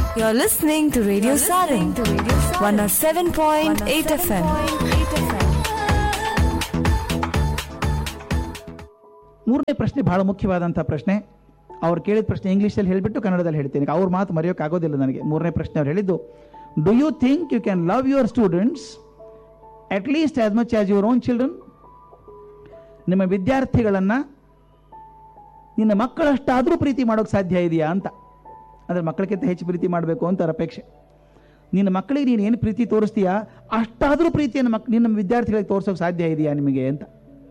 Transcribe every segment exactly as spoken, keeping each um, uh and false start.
You're listening to Radio Sarang, one oh seven point eight F M. ಮೂರನೇ ಪ್ರಶ್ನೆ ಬಹಳ ಮುಖ್ಯವಾದಂಥ ಪ್ರಶ್ನೆ. ಅವ್ರು ಕೇಳಿದ ಪ್ರಶ್ನೆ ಇಂಗ್ಲೀಷಲ್ಲಿ ಹೇಳಿಬಿಟ್ಟು ಕನ್ನಡದಲ್ಲಿ ಹೇಳ್ತೀನಿ, ಅವ್ರ ಮಾತು ಮರೆಯೋಕ್ಕಾಗೋದಿಲ್ಲ ನನಗೆ. ಮೂರನೇ ಪ್ರಶ್ನೆ ಅವ್ರು ಹೇಳಿದ್ದು, do you think you can love your students at least as much as your own children? ನಿಮ್ಮ ವಿದ್ಯಾರ್ಥಿಗಳನ್ನು ನಿನ್ನ ಮಕ್ಕಳಷ್ಟಾದರೂ ಪ್ರೀತಿ ಮಾಡೋಕ್ಕೆ ಸಾಧ್ಯ ಇದೆಯಾ ಅಂತ. ಅಂದರೆ ಮಕ್ಕಳಿಗಿಂತ ಹೆಚ್ಚು ಪ್ರೀತಿ ಮಾಡಬೇಕು ಅಂತ ಅವ್ರ ಅಪೇಕ್ಷೆ. ನಿನ್ನ ಮಕ್ಕಳಿಗೆ ನೀನು ಏನು ಪ್ರೀತಿ ತೋರಿಸ್ತೀಯಾ ಅಷ್ಟಾದರೂ ಪ್ರೀತಿಯನ್ನು ಮಕ್ ನಿನ್ನ ವಿದ್ಯಾರ್ಥಿಗಳಿಗೆ ತೋರಿಸೋಕೆ ಸಾಧ್ಯ ಇದೆಯಾ ನಿಮಗೆ ಅಂತ.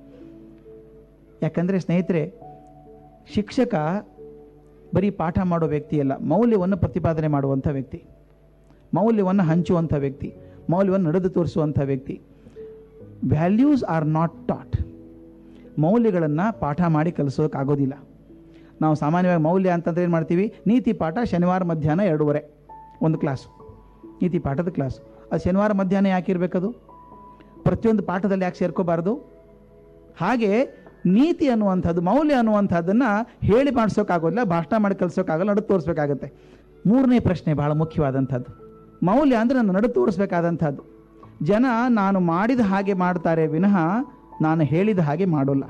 ಯಾಕಂದರೆ ಸ್ನೇಹಿತರೆ, ಶಿಕ್ಷಕ ಬರೀ ಪಾಠ ಮಾಡೋ ವ್ಯಕ್ತಿಯಲ್ಲ, ಮೌಲ್ಯವನ್ನು ಪ್ರತಿಪಾದನೆ ಮಾಡುವಂಥ ವ್ಯಕ್ತಿ, ಮೌಲ್ಯವನ್ನು ಹಂಚುವಂಥ ವ್ಯಕ್ತಿ, ಮೌಲ್ಯವನ್ನು ನಡೆದು ತೋರಿಸುವಂಥ ವ್ಯಕ್ತಿ. Values R not taught. ಮೌಲ್ಯಗಳನ್ನು ಪಾಠ ಮಾಡಿ ಕಲಿಸೋಕ್ಕಾಗೋದಿಲ್ಲ. ನಾವು ಸಾಮಾನ್ಯವಾಗಿ ಮೌಲ್ಯ ಅಂತಂದ್ರೆ ಏನು ಮಾಡ್ತೀವಿ, ನೀತಿ ಪಾಠ ಶನಿವಾರ ಮಧ್ಯಾಹ್ನ ಎರಡೂವರೆ ಒಂದು ಕ್ಲಾಸು, ನೀತಿ ಪಾಠದ ಕ್ಲಾಸು. ಅದು ಶನಿವಾರ ಮಧ್ಯಾಹ್ನ ಯಾಕೆ ಇರಬೇಕದು? ಪ್ರತಿಯೊಂದು ಪಾಠದಲ್ಲಿ ಯಾಕೆ ಸೇರ್ಕೋಬಾರ್ದು? ಹಾಗೆ ನೀತಿ ಅನ್ನುವಂಥದ್ದು, ಮೌಲ್ಯ ಅನ್ನುವಂಥದ್ದನ್ನು ಹೇಳಿ ಮಾಡಿಸೋಕ್ಕಾಗೋದಿಲ್ಲ, ಭಾಷಣ ಮಾಡಿ ಕಲಿಸೋಕ್ಕಾಗಲ್ಲ, ನಡೆದು ತೋರಿಸ್ಬೇಕಾಗತ್ತೆ. ಮೂರನೇ ಪ್ರಶ್ನೆ ಬಹಳ ಮುಖ್ಯವಾದಂಥದ್ದು. ಮೌಲ್ಯ ಅಂದರೆ ನಾನು ನಡೆದು ತೋರಿಸ್ಬೇಕಾದಂಥದ್ದು. ಜನ ನಾನು ಮಾಡಿದ ಹಾಗೆ ಮಾಡ್ತಾರೆ ವಿನಃ ನಾನು ಹೇಳಿದ ಹಾಗೆ ಮಾಡೋಲ್ಲ.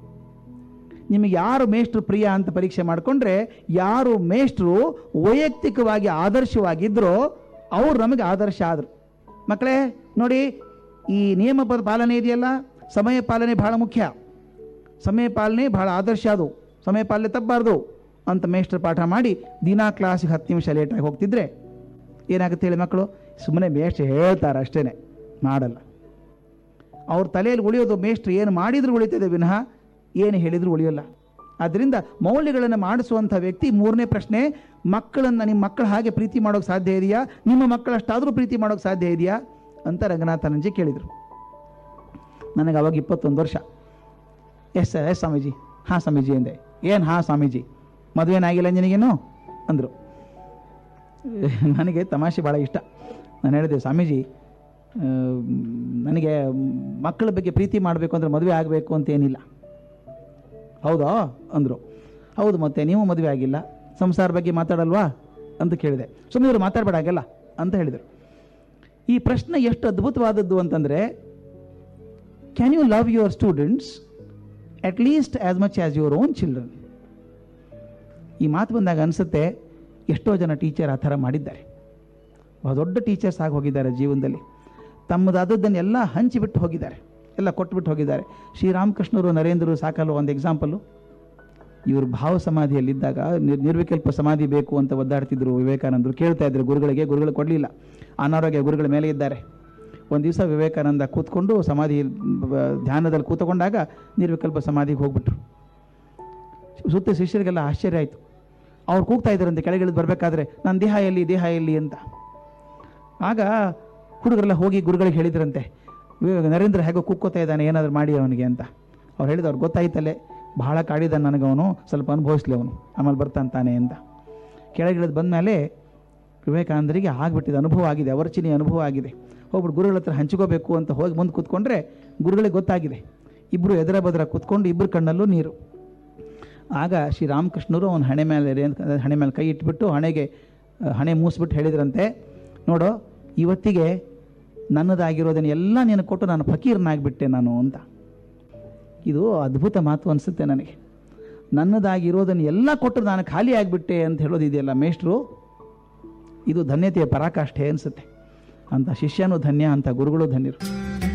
ನಿಮಗೆ ಯಾರು ಮೇಷ್ಟ್ರು ಪ್ರಿಯ ಅಂತ ಪರೀಕ್ಷೆ ಮಾಡಿಕೊಂಡ್ರೆ, ಯಾರು ಮೇಷ್ಟ್ರು ವೈಯಕ್ತಿಕವಾಗಿ ಆದರ್ಶವಾಗಿದ್ದರೋ ಅವ್ರು ನಮಗೆ ಆದರ್ಶ ಆದರು. ಮಕ್ಕಳೇ ನೋಡಿ, ಈ ನಿಯಮ ಪಾಲನೆ ಇದೆಯಲ್ಲ, ಸಮಯ ಪಾಲನೆ ಬಹಳ ಮುಖ್ಯ. ಸಮಯ ಪಾಲನೆ ಬಹಳ ಆದರ್ಶ, ಅದು ಸಮಯ ಪಾಲನೆ ತಪ್ಪಬಾರ್ದು ಅಂತ ಮೇಷ್ಟ್ರು ಪಾಠ ಮಾಡಿ ದಿನಾ ಕ್ಲಾಸಿಗೆ ಹತ್ತು ನಿಮಿಷ ಲೇಟಾಗಿ ಹೋಗ್ತಿದ್ರೆ ಏನಾಗುತ್ತೆ ಹೇಳಿ ಮಕ್ಕಳು? ಸುಮ್ಮನೆ ಮೇಷ್ಟ್ರು ಹೇಳ್ತಾರೆ ಅಷ್ಟೇ, ಮಾಡಲ್ಲ. ಅವ್ರ ತಲೆಯಲ್ಲಿ ಉಳಿಯೋದು ಮೇಷ್ಟ್ರು ಏನು ಮಾಡಿದ್ರು ಉಳಿತದೆ ವಿನಃ ಏನು ಹೇಳಿದ್ರು ಉಳಿಯೋಲ್ಲ. ಆದ್ದರಿಂದ ಮೌಲ್ಯಗಳನ್ನು ಮಾಡಿಸುವಂಥ ವ್ಯಕ್ತಿ. ಮೂರನೇ ಪ್ರಶ್ನೆ, ಮಕ್ಕಳನ್ನು ನಿಮ್ಮ ಮಕ್ಕಳ ಹಾಗೆ ಪ್ರೀತಿ ಮಾಡೋಕ್ಕೆ ಸಾಧ್ಯ ಇದೆಯಾ, ನಿಮ್ಮ ಮಕ್ಕಳಷ್ಟಾದರೂ ಪ್ರೀತಿ ಮಾಡೋಕ್ಕೆ ಸಾಧ್ಯ ಇದೆಯಾ ಅಂತ ರಂಗನಾಥಾನಂದಜಿ ಕೇಳಿದರು. ನನಗೆ ಅವಾಗ ಇಪ್ಪತ್ತೊಂದು ವರ್ಷ. S S Swamiji. ಹಾಂ ಸ್ವಾಮೀಜಿ ಅಂದೆ. ಏನು ಹಾಂ ಸ್ವಾಮೀಜಿ, ಮದುವೆನಾಗಿಲ್ಲ ನಿನಗೇನು ಅಂದರು. ನನಗೆ ತಮಾಷೆ ಭಾಳ ಇಷ್ಟ. ನಾನು ಹೇಳಿದೆ, ಸ್ವಾಮೀಜಿ ನನಗೆ ಮಕ್ಕಳ ಬಗ್ಗೆ ಪ್ರೀತಿ ಮಾಡಬೇಕು ಅಂದರೆ ಮದುವೆ ಆಗಬೇಕು ಅಂತೇನಿಲ್ಲ. ಹೌದಾ ಅಂದರು. ಹೌದು, ಮತ್ತೆ ನೀವು ಮದುವೆ ಆಗಿಲ್ಲ, ಸಂಸಾರ ಬಗ್ಗೆ ಮಾತಾಡಲ್ವಾ ಅಂತ ಕೇಳಿದೆ. ಸುಮ್ಮನೆ ಇವರು ಮಾತಾಡಬೇಡ ಆಗಲ್ಲ ಅಂತ ಹೇಳಿದರು. ಈ ಪ್ರಶ್ನೆ ಎಷ್ಟು ಅದ್ಭುತವಾದದ್ದು ಅಂತಂದರೆ, can you love your students at least as much as your own children? ಈ ಮಾತು ಬಂದಾಗ ಅನಿಸುತ್ತೆ, ಎಷ್ಟೋ ಜನ ಟೀಚರ್ ಆ ಥರ ಮಾಡಿದ್ದಾರೆ. ಬಹಳ ದೊಡ್ಡ ಟೀಚರ್ಸ್ ಆಗಿ ಹೋಗಿದ್ದಾರೆ ಜೀವನದಲ್ಲಿ. ತಮ್ಮದಾದದ್ದನ್ನು ಎಲ್ಲ ಹಂಚಿಬಿಟ್ಟು ಹೋಗಿದ್ದಾರೆ, ಎಲ್ಲ ಕೊಟ್ಟುಬಿಟ್ಟು ಹೋಗಿದ್ದಾರೆ. ಶ್ರೀರಾಮಕೃಷ್ಣರು, ನರೇಂದ್ರರು ಸಾಕಲ್ಲ ಒಂದು ಎಕ್ಸಾಂಪಲ್ಲು. ಇವರು ಭಾವ ಸಮಾಧಿಯಲ್ಲಿದ್ದಾಗ ನಿರ್ ನಿರ್ವಿಕಲ್ಪ ಸಮಾಧಿ ಬೇಕು ಅಂತ ಒದ್ದಾಡ್ತಿದ್ರು ವಿವೇಕಾನಂದರು. ಕೇಳ್ತಾ ಇದ್ರು ಗುರುಗಳಿಗೆ, ಗುರುಗಳು ಕೊಡಲಿಲ್ಲ. ಅನಾರೋಗ್ಯ ಗುರುಗಳ ಮೇಲೆ ಇದ್ದಾರೆ. ಒಂದು ದಿವಸ ವಿವೇಕಾನಂದ ಕೂತ್ಕೊಂಡು ಸಮಾಧಿ ಧ್ಯಾನದಲ್ಲಿ ಕೂತ್ಕೊಂಡಾಗ ನಿರ್ವಿಕಲ್ಪ ಸಮಾಧಿಗೆ ಹೋಗ್ಬಿಟ್ರು. ಸುತ್ತ ಶಿಷ್ಯರಿಗೆಲ್ಲ ಆಶ್ಚರ್ಯ ಆಯಿತು. ಅವ್ರು ಕೂಗ್ತಾ ಇದ್ದಾರಂತೆ ಕೆಳಗಿಳಿದು ಬರಬೇಕಾದ್ರೆ, ನನ್ನ ದೇಹ ಎಲ್ಲಿ ದೇಹ ಎಲ್ಲಿ ಅಂತ. ಆಗ ಹುಡುಗರೆಲ್ಲ ಹೋಗಿ ಗುರುಗಳಿಗೆ ಹೇಳಿದ್ರಂತೆ, ನರೇಂದ್ರ ಹೇಗೋ ಕೂಕ್ಕೋತಾ ಇದ್ದಾನೆ, ಏನಾದರೂ ಮಾಡಿ ಅವನಿಗೆ ಅಂತ. ಅವ್ರು ಹೇಳಿದ್ರು, ಅವ್ರಿಗೆ ಗೊತ್ತಾಯ್ತಲ್ಲೇ, ಬಹಳ ಕಾಡಿದಾನೆ ನನಗೆ ಅವನು, ಸ್ವಲ್ಪ ಅನುಭವಿಸ್ಲಿ ಅವನು, ಆಮೇಲೆ ಬರ್ತಾನೆ ಅಂತ. ಕೆಳಗಿಳಿದು ಬಂದಮೇಲೆ ವಿವೇಕಾನಂದರಿಗೆ ಆಗಿಬಿಟ್ಟಿದೆ, ಅನುಭವ ಆಗಿದೆ, ಅವರ್ಚಿನಿ ಅನುಭವ ಆಗಿದೆ. ಹೋಗ್ಬಿಟ್ಟು ಗುರುಗಳ ಹತ್ರ ಹಂಚ್ಕೋಬೇಕು ಅಂತ ಹೋಗಿ ಮುಂದೆ ಕೂತ್ಕೊಂಡ್ರೆ ಗುರುಗಳಿಗೆ ಗೊತ್ತಾಗಿದೆ. ಇಬ್ಬರು ಎದುರ ಬದರ ಕೂತ್ಕೊಂಡು ಇಬ್ಬರು ಕಣ್ಣಲ್ಲೂ ನೀರು. ಆಗ ಶ್ರೀರಾಮಕೃಷ್ಣರು ಅವನ ಹಣೆ ಮೇಲೆ ಹಣೆ ಮೇಲೆ ಕೈ ಇಟ್ಬಿಟ್ಟು ಹಣೆಗೆ ಹಣೆ ಮೂಸ್ಬಿಟ್ಟು ಹೇಳಿದ್ರಂತೆ, ನೋಡು ಇವತ್ತಿಗೆ ನನ್ನದಾಗಿರೋದನ್ನು ಎಲ್ಲ ನೀನು ಕೊಟ್ಟು ನಾನು ಫಕೀರನಾಗಿಬಿಟ್ಟೆ ನಾನು ಅಂತ. ಇದು ಅದ್ಭುತ ಮಾತು ಅನಿಸುತ್ತೆ ನನಗೆ. ನನ್ನದಾಗಿರೋದನ್ನು ಎಲ್ಲ ಕೊಟ್ಟು ನಾನು ಖಾಲಿ ಆಗಿಬಿಟ್ಟೆ ಅಂತ ಹೇಳೋದಿದೆಯಲ್ಲ ಮೇಷ್ಟ್ರು, ಇದು ಧನ್ಯತೆಯ ಪರಾಕಾಷ್ಠೆ ಅನಿಸುತ್ತೆ. ಅಂತ ಶಿಷ್ಯನೂ ಧನ್ಯ, ಅಂತ ಗುರುಗಳು ಧನ್ಯರು.